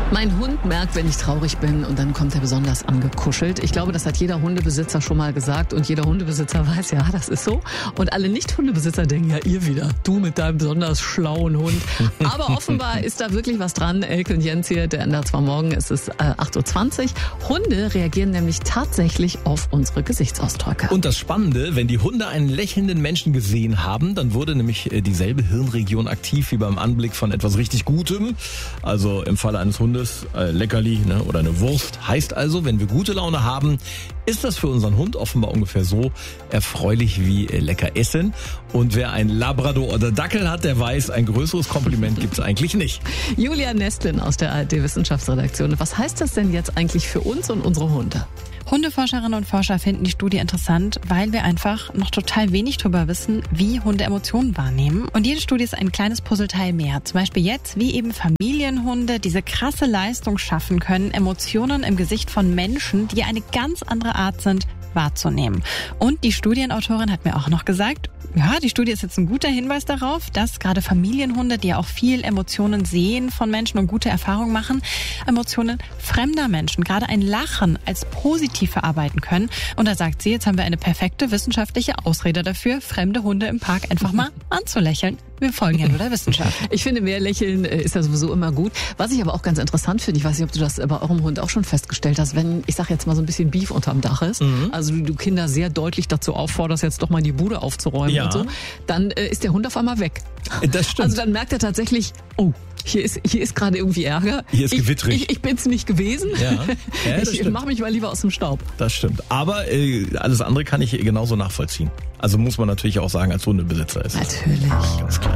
Mein Hund merkt, wenn ich traurig bin und dann kommt er besonders angekuschelt. Ich glaube, das hat jeder Hundebesitzer schon mal gesagt und jeder Hundebesitzer weiß, ja, das ist so. Und alle Nicht-Hundebesitzer denken, ja, ihr wieder, du mit deinem besonders schlauen Hund. Aber offenbar ist da wirklich was dran. Elke und Jens hier, der ändert zwar morgen, es ist 8.20 Uhr. Hunde reagieren nämlich tatsächlich auf unsere Gesichtsausdrücke. Und das Spannende, wenn die Hunde einen lächelnden Menschen gesehen haben, dann wurde nämlich dieselbe Hirnregion aktiv wie beim Anblick von etwas richtig Gutem. Also im Falle eines Hundes Leckerli, ne, oder eine Wurst. Heißt also, wenn wir gute Laune haben, ist das für unseren Hund offenbar ungefähr so erfreulich wie lecker essen. Und wer ein Labrador oder Dackel hat, der weiß, ein größeres Kompliment gibt's eigentlich nicht. Julia Nestlin aus der ARD-Wissenschaftsredaktion. Was heißt das denn jetzt eigentlich für uns und unsere Hunde? Hundeforscherinnen und Forscher finden die Studie interessant, weil wir einfach noch total wenig darüber wissen, wie Hunde Emotionen wahrnehmen. Und jede Studie ist ein kleines Puzzleteil mehr. Zum Beispiel jetzt, wie eben Familienhunde diese krasse Leistung schaffen können, Emotionen im Gesicht von Menschen, die eine ganz andere Art sind, wahrzunehmen. Und die Studienautorin hat mir auch noch gesagt, ja, die Studie ist jetzt ein guter Hinweis darauf, dass gerade Familienhunde, die ja auch viel Emotionen sehen von Menschen und gute Erfahrungen machen, Emotionen fremder Menschen, gerade ein Lachen als positiv verarbeiten können. Und da sagt sie, jetzt haben wir eine perfekte wissenschaftliche Ausrede dafür, fremde Hunde im Park einfach mal anzulächeln. Wir folgen ja nur der Wissenschaft. Ich finde, mehr Lächeln ist ja sowieso immer gut. Was ich aber auch ganz interessant finde, ich weiß nicht, ob du das bei eurem Hund auch schon festgestellt hast, wenn, ich sag jetzt mal, so ein bisschen Beef unterm Dach ist, also du Kinder sehr deutlich dazu aufforderst, jetzt doch mal die Bude aufzuräumen und so, dann ist der Hund auf einmal weg. Das stimmt. Also dann merkt er tatsächlich, oh, hier ist gerade irgendwie Ärger. Hier ist gewittrig. Ich bin's nicht gewesen. Ja, ich mach mich mal lieber aus dem Staub. Das stimmt. Aber alles andere kann ich genauso nachvollziehen. Also muss man natürlich auch sagen, als Hundebesitzer ist. Natürlich. Ganz klar.